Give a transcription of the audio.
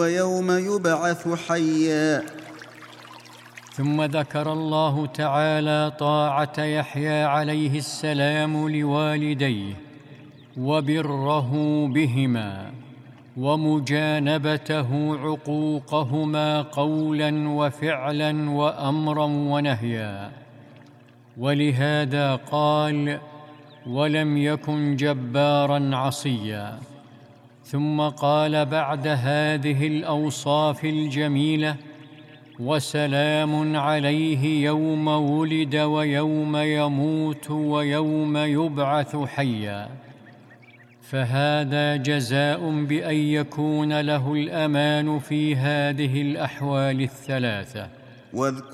ويوم يبعث حيا. ثم ذكر الله تعالى طاعة يحيى عليه السلام لوالديه وبره بهما، ومجانبته عقوقهما قولا وفعلا وأمرا ونهيا. ولهذا قال: ولم يكن جبارا عصيا. ثم قال بعد هذه الأوصاف الجميلة: وسلام عليه يوم ولد ويوم يموت ويوم يبعث حيا. فهذا جزاء بأن يكون له الأمان في هذه الأحوال الثلاثة.